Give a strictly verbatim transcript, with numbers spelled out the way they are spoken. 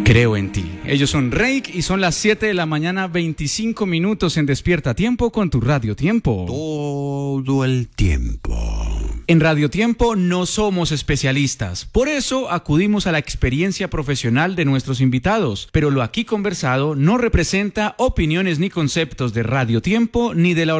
Creo en ti. Ellos son Reik y son las siete de la mañana, veinticinco minutos en Despierta Tiempo con tu Radio Tiempo. Todo el tiempo. En Radio Tiempo no somos especialistas, por eso acudimos a la experiencia profesional de nuestros invitados, pero lo aquí conversado no representa opiniones ni conceptos de Radio Tiempo ni de la